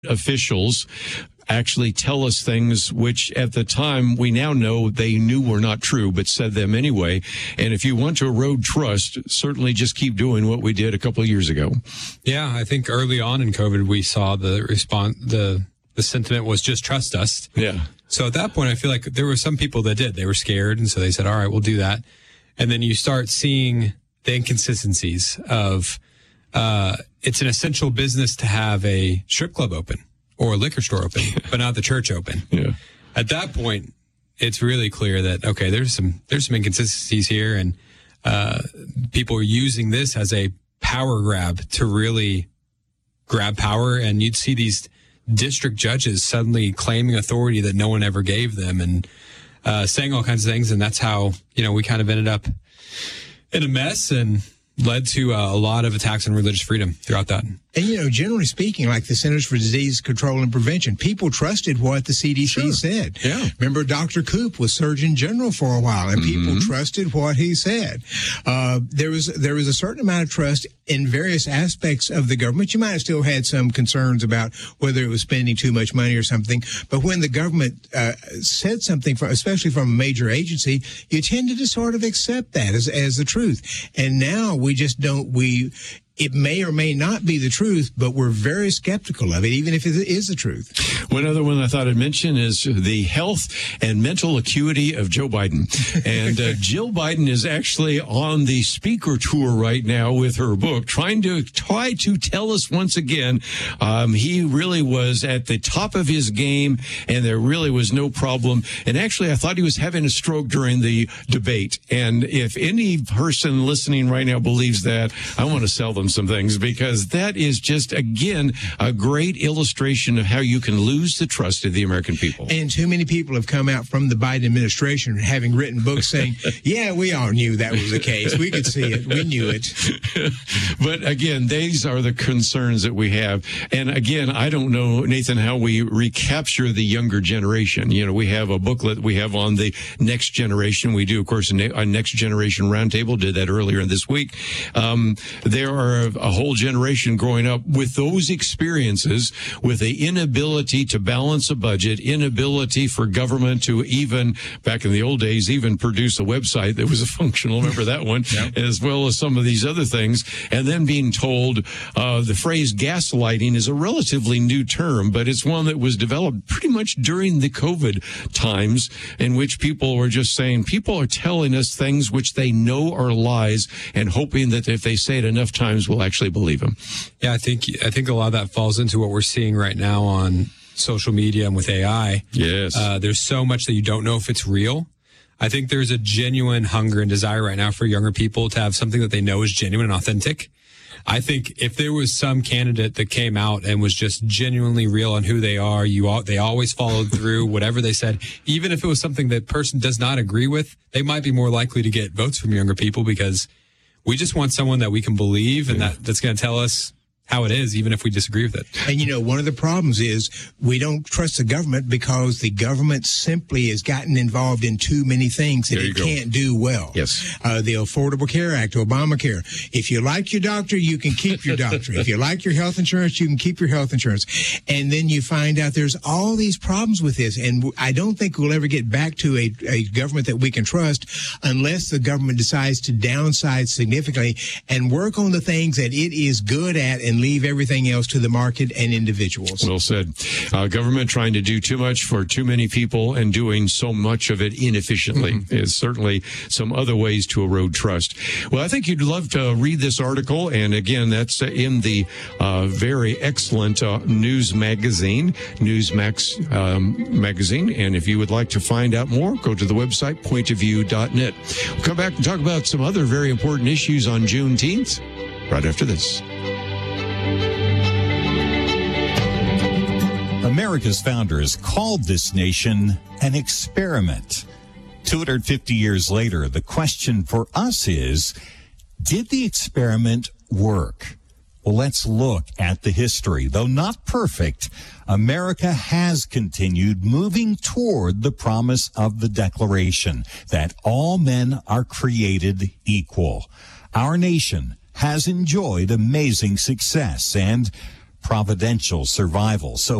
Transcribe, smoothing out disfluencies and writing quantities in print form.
officials actually tell us things which at the time we now know they knew were not true, but said them anyway. And if you want to erode trust, certainly just keep doing what we did a couple of years ago. Yeah, I think early on in COVID, we saw the response, the sentiment was just trust us. Yeah. So at that point, I feel like there were some people that did. They were scared, and so they said, all right, we'll do that. And then you start seeing the inconsistencies of it's an essential business to have a strip club open or a liquor store open, but not the church open. Yeah. At that point, it's really clear that, okay, there's some inconsistencies here, and people are using this as a power grab to really grab power. And you'd see these district judges suddenly claiming authority that no one ever gave them, and saying all kinds of things. And that's how, we kind of ended up in a mess and led to a lot of attacks on religious freedom throughout that. And, generally speaking, like the Centers for Disease Control and Prevention, people trusted what the CDC said. Yeah. Remember, Dr. Koop was Surgeon General for a while, and people trusted what he said. There was a certain amount of trust in various aspects of the government. You might have still had some concerns about whether it was spending too much money or something. But when the government said something, especially from a major agency, you tended to sort of accept that as the truth. And now we just don't. It may or may not be the truth, but we're very skeptical of it, even if it is the truth. One other one I thought I'd mention is the health and mental acuity of Joe Biden. And Jill Biden is actually on the speaker tour right now with her book, try to tell us once again, he really was at the top of his game, and there really was no problem. And actually, I thought he was having a stroke during the debate. And if any person listening right now believes that, I want to sell them some things, because that is just, again, a great illustration of how you can lose the trust of the American people. And too many people have come out from the Biden administration having written books saying, yeah, we all knew that was the case. We could see it. We knew it. But again, these are the concerns that we have. And again, I don't know, Nathan, how we recapture the younger generation. We have a booklet we have on the next generation. We do, of course, a next generation roundtable, did that earlier this week. There are a whole generation growing up with those experiences, with the inability to balance a budget, inability for government to even, back in the old days, even produce a website that was functional. Remember that one? Yep. As well as some of these other things. And then being told the phrase gaslighting is a relatively new term, but it's one that was developed pretty much during the COVID times, in which people were just saying, people are telling us things which they know are lies, and hoping that if they say it enough times, we'll actually believe them. Yeah, I think a lot of that falls into what we're seeing right now on social media and with AI. Yes. There's so much that you don't know if it's real. I think there's a genuine hunger and desire right now for younger people to have something that they know is genuine and authentic. I think if there was some candidate that came out and was just genuinely real on who they are, they always followed through whatever they said, even if it was something that person does not agree with, they might be more likely to get votes from younger people, because we just want someone that we can believe and that's going to tell us how it is, even if we disagree with it. And, one of the problems is we don't trust the government because the government simply has gotten involved in too many things that it can't do well. Yes. The Affordable Care Act, Obamacare. If you like your doctor, you can keep your doctor. If you like your health insurance, you can keep your health insurance. And then you find out there's all these problems with this. And I don't think we'll ever get back to a government that we can trust unless the government decides to downsize significantly and work on the things that it is good at and leave everything else to the market and individuals. Well said. Government trying to do too much for too many people and doing so much of it inefficiently is certainly some other ways to erode trust. Well, I think you'd love to read this article. And again, that's in the very excellent News Magazine, Newsmax magazine. And if you would like to find out more, go to the website, pointofview.net. We'll come back and talk about some other very important issues on Juneteenth right after this. America's founders called this nation an experiment. 250 years later, the question for us is, did the experiment work? Well, let's look at the history. Though not perfect, America has continued moving toward the promise of the Declaration that all men are created equal. Our nation has enjoyed amazing success, and providential survival. So